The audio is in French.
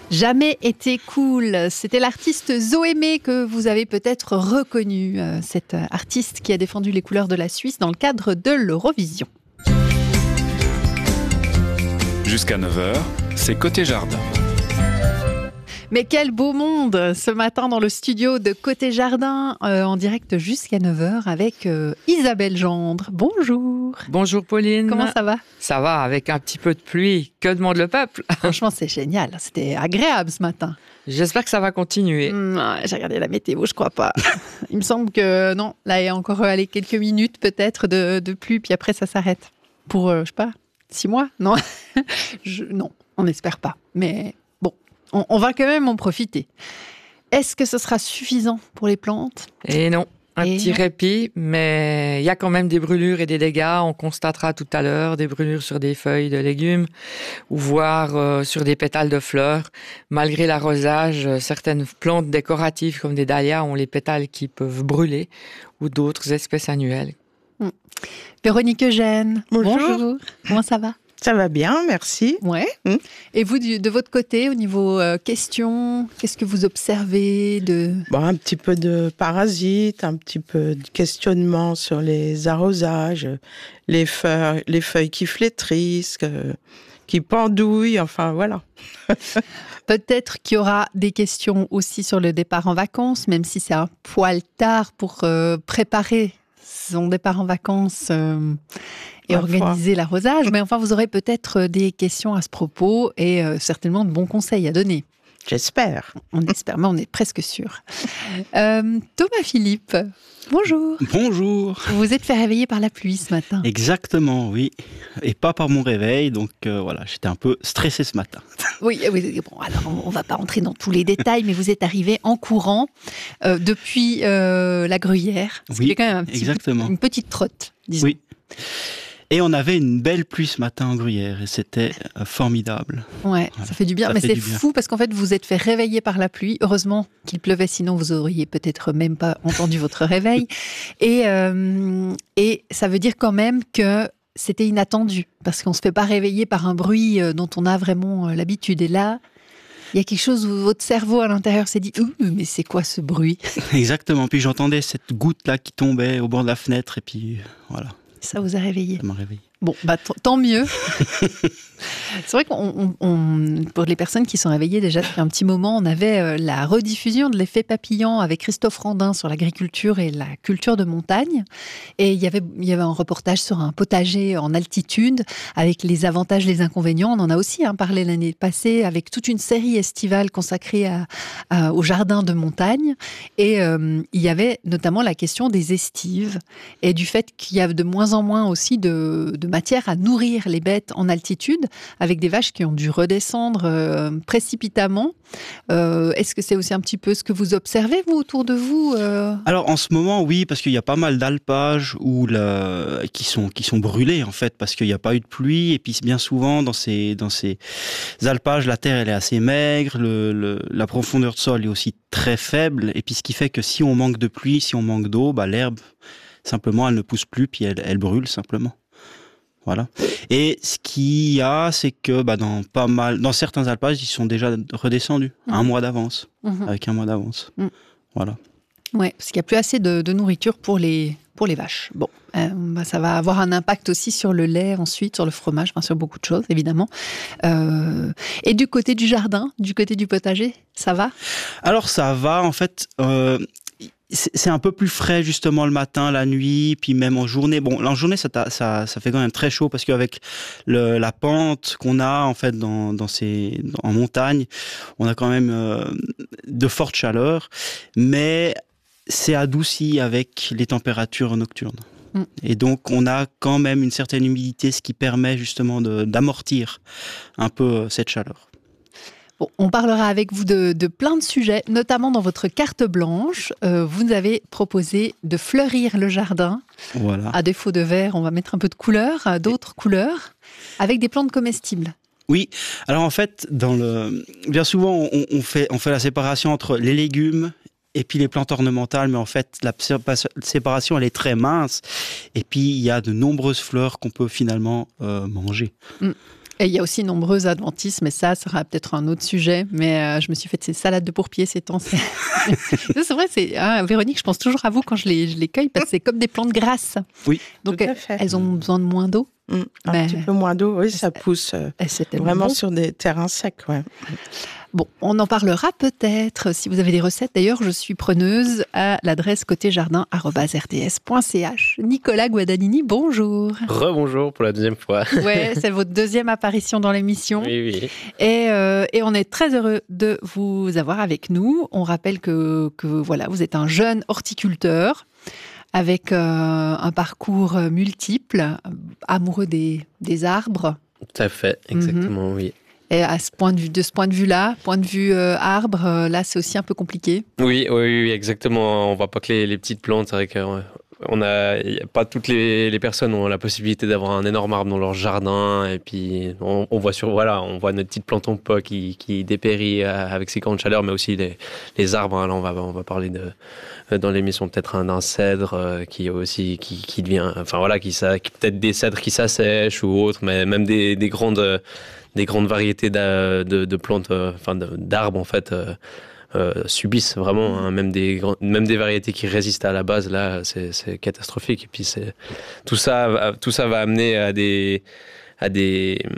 Jamais été cool. C'était l'artiste Zoémé que vous avez peut-être reconnu, cette artiste qui a défendu les couleurs de la Suisse dans le cadre de l'Eurovision. Jusqu'à 9h, c'est Côté Jardin. Mais quel beau monde ce matin dans le studio de Côté Jardin, en direct jusqu'à 9h avec Isabelle Gendre. Bonjour. Bonjour Pauline. Comment ça va ? Ça va, avec un petit peu de pluie. Que demande le peuple ? Franchement, c'est génial. C'était agréable ce matin. J'espère que ça va continuer. J'ai regardé la météo, je crois pas. Il me semble que non. Là, il y a encore quelques minutes peut-être de pluie, puis après ça s'arrête. Pour, je sais pas, 6 mois ? Non, non, on n'espère pas. Mais bon, on va quand même en profiter. Est-ce que ce sera suffisant pour les plantes ? Et non, petit répit, mais il y a quand même des brûlures et des dégâts. On constatera tout à l'heure des brûlures sur des feuilles de légumes ou voire sur des pétales de fleurs. Malgré l'arrosage, certaines plantes décoratives comme des dahlias ont les pétales qui peuvent brûler ou d'autres espèces annuelles. Véronique Eugène. Bonjour. Comment ça va ? Ça va bien, merci. Ouais. Et vous, de votre côté, au niveau questions, qu'est-ce que vous observez de... Un petit peu de parasites, un petit peu de questionnement sur les arrosages, les feuilles qui flétrissent, qui pendouillent, enfin voilà. Peut-être qu'il y aura des questions aussi sur le départ en vacances, même si c'est un poil tard pour préparer son départ en vacances et organiser l'arrosage. Mais enfin, vous aurez peut-être des questions à ce propos et certainement de bons conseils à donner. J'espère. On espère, mais on est presque sûr. Thomas Philippe, bonjour. Bonjour. Vous vous êtes fait réveiller par la pluie ce matin. Exactement, oui. Et pas par mon réveil, donc voilà, j'étais un peu stressé ce matin. Oui, bon, alors on ne va pas entrer dans tous les détails, mais vous êtes arrivé en courant depuis la Gruyère. Oui, quand même une petite trotte, disons. Oui. Et on avait une belle pluie ce matin en Gruyère et c'était formidable. Ouais, voilà. Ça fait du bien. Mais c'est fou parce qu'en fait, vous êtes fait réveiller par la pluie. Heureusement qu'il pleuvait, sinon vous auriez peut-être même pas entendu votre réveil. Et ça veut dire quand même que c'était inattendu parce qu'on se fait pas réveiller par un bruit dont on a vraiment l'habitude. Et là, il y a quelque chose où votre cerveau à l'intérieur s'est dit « mais c'est quoi ce bruit ?» Exactement. Puis j'entendais cette goutte-là qui tombait au bord de la fenêtre et puis voilà. Ça vous a réveillé. Ça m'a réveillé. Bon, tant mieux. C'est vrai pour les personnes qui sont réveillées déjà depuis un petit moment, on avait la rediffusion de l'effet papillon avec Christophe Randin sur l'agriculture et la culture de montagne. Et il y avait un reportage sur un potager en altitude avec les avantages, les inconvénients. On en a aussi parlé l'année passée avec toute une série estivale consacrée au jardin de montagne. Et il y avait notamment la question des estives et du fait qu'il y a de moins en moins aussi de matière à nourrir les bêtes en altitude, avec des vaches qui ont dû redescendre précipitamment. Est-ce que c'est aussi un petit peu ce que vous observez, vous, autour de vous Alors, en ce moment, oui, parce qu'il y a pas mal d'alpages qui sont brûlés, en fait, parce qu'il n'y a pas eu de pluie. Et puis, bien souvent, dans ces alpages, la terre, elle est assez maigre, la profondeur de sol est aussi très faible. Et puis, ce qui fait que si on manque de pluie, si on manque d'eau, l'herbe, simplement, elle ne pousse plus, puis elle brûle, simplement. Voilà. Et ce qu'il y a, c'est que dans certains alpages, ils sont déjà redescendus un mois d'avance, avec un mois d'avance. Voilà. Ouais, parce qu'il n'y a plus assez de nourriture pour les vaches. Bon, ça va avoir un impact aussi sur le lait ensuite, sur le fromage, sur beaucoup de choses évidemment. Et du côté du jardin, du côté du potager, ça va ? Alors ça va, en fait. C'est un peu plus frais justement le matin, la nuit, puis même en journée. Bon, en journée, ça fait quand même très chaud parce qu'avec la pente qu'on a en fait en montagne, on a quand même de fortes chaleurs, mais c'est adouci avec les températures nocturnes. Et donc, on a quand même une certaine humidité, ce qui permet justement d'amortir un peu cette chaleur. Bon, on parlera avec vous de plein de sujets, notamment dans votre carte blanche. Vous nous avez proposé de fleurir le jardin. Voilà. À défaut de vert, on va mettre un peu de couleur, d'autres couleurs, avec des plantes comestibles. Oui, alors en fait, bien souvent, on fait la séparation entre les légumes et puis les plantes ornementales, mais en fait, la séparation, elle est très mince. Et puis, il y a de nombreuses fleurs qu'on peut finalement manger. Et il y a aussi nombreux adventistes, mais ça sera peut-être un autre sujet. Mais je me suis fait ces salades de pourpier ces temps. C'est vrai, Véronique, je pense toujours à vous quand je les cueille parce que c'est comme des plantes grasses. Oui. Donc elles ont besoin de moins d'eau. Un petit peu moins d'eau, oui, ça pousse vraiment sur des terrains secs. Ouais. Bon, on en parlera peut-être. Si vous avez des recettes, d'ailleurs, je suis preneuse à l'adresse côtéjardin@rts.ch. Nicolas Guadagnini, bonjour. Rebonjour pour la deuxième fois. Ouais, c'est votre deuxième apparition dans l'émission. Oui. Et on est très heureux de vous avoir avec nous. On rappelle que voilà, vous êtes un jeune horticulteur avec un parcours multiple, amoureux des arbres. Tout à fait, exactement, oui. Et de ce point de vue-là, point de vue arbre, là, c'est aussi un peu compliqué. Oui, exactement. On voit pas que les petites plantes, c'est vrai que pas toutes les personnes ont la possibilité d'avoir un énorme arbre dans leur jardin. Et puis, on voit notre petite planton pot qui dépérit avec ses grandes chaleurs, mais aussi les arbres. Hein. Là, on va parler dans l'émission peut-être d'un cèdre qui devient, qui peut-être des cèdres qui s'assèchent ou autres, mais même des grandes variétés de plantes, d'arbres en fait. Subissent vraiment, hein, même des variétés qui résistent à la base, là, c'est catastrophique. Et puis tout ça va amener à des